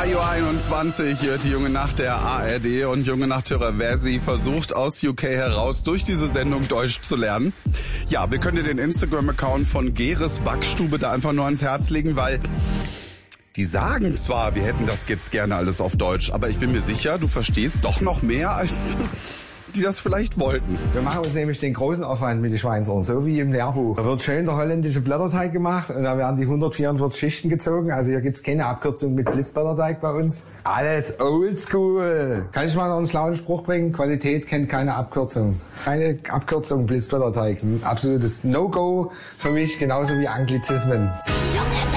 Radio 21, die Junge Nacht der ARD und Junge Nachthörer Versi versucht aus UK heraus durch diese Sendung Deutsch zu lernen. Ja, wir können dir den Instagram-Account von Geres Backstube da einfach nur ans Herz legen, weil die sagen zwar, wir hätten das jetzt gerne alles auf Deutsch, aber ich bin mir sicher, du verstehst doch noch mehr, als die das vielleicht wollten. Wir machen uns nämlich den großen Aufwand mit den Schweinsohren, so wie im Lehrbuch. Da wird schön der holländische Blätterteig gemacht und da werden die 144 Schichten gezogen. Also hier gibt's keine Abkürzung mit Blitzblätterteig bei uns. Alles oldschool. Kann ich mal noch einen schlauen Spruch bringen? Qualität kennt keine Abkürzung. Keine Abkürzung, Blitzblätterteig. Ein absolutes No-Go für mich, genauso wie Anglizismen.